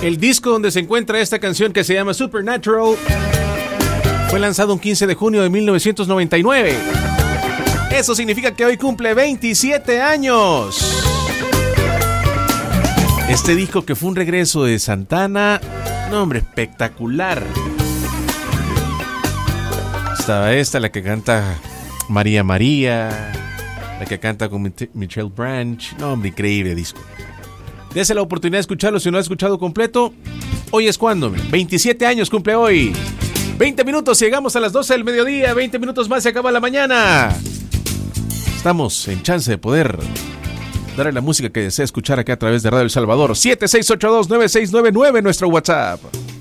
El disco donde se encuentra esta canción que se llama Supernatural fue lanzado un 15 de junio de 1999. Eso significa que hoy cumple 27 años. Este disco que fue un regreso de Santana, no hombre, espectacular. Estaba esta, la que canta María María, la que canta con Michelle Branch. No hombre, increíble disco. Dese la oportunidad de escucharlo si no lo ha escuchado completo. Hoy es cuando, 27 años cumple hoy. 20 minutos, llegamos a las 12 del mediodía. 20 minutos más, se acaba la mañana. Estamos en chance de poder darle la música que desea escuchar acá a través de Radio El Salvador. 7682-9699, nuestro WhatsApp.